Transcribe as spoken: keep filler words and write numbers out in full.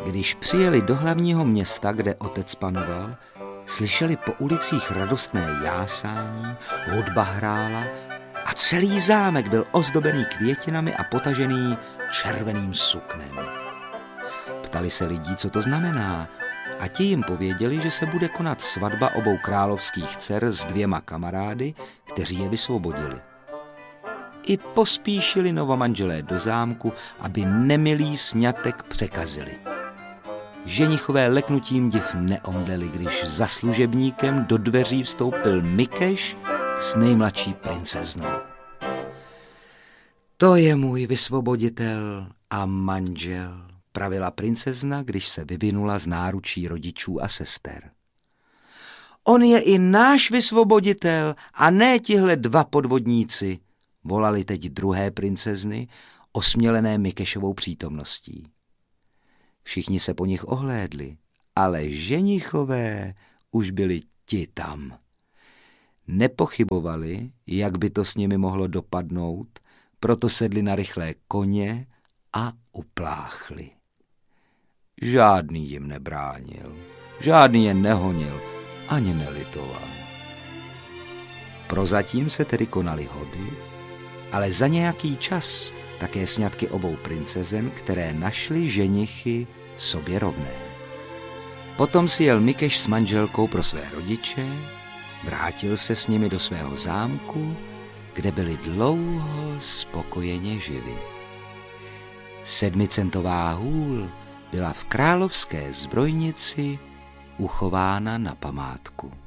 Když přijeli do hlavního města, kde otec panoval, slyšeli po ulicích radostné jásání, hudba hrála a celý zámek byl ozdobený květinami a potažený červeným suknem. Ptali se lidí, co to znamená, a ti jim pověděli, že se bude konat svatba obou královských dcer s dvěma kamarády, kteří je vysvobodili. I pospíšili novomanželé do zámku, aby nemilý sňatek překazili. Ženichové leknutím div neomdleli, když za služebníkem do dveří vstoupil Mikeš s nejmladší princeznou. To je můj vysvoboditel a manžel, pravila princezna, když se vyvinula z náručí rodičů a sester. On je i náš vysvoboditel a ne tihle dva podvodníci, volali teď druhé princezny, osmělené Mikešovou přítomností. Všichni se po nich ohlédli, ale ženichové už byli ti tam. Nepochybovali, jak by to s nimi mohlo dopadnout, proto sedli na rychlé koně a upláchli. Žádný jim nebránil, žádný je nehonil, ani nelitoval. Prozatím se tedy konaly hody, ale za nějaký čas také sňatky obou princezen, které našly ženichy sobě rovné. Potom si jel Mikeš s manželkou pro své rodiče, vrátil se s nimi do svého zámku, kde byli dlouho spokojeně živi. Sedmicentová hůl byla v královské zbrojnici uchována na památku.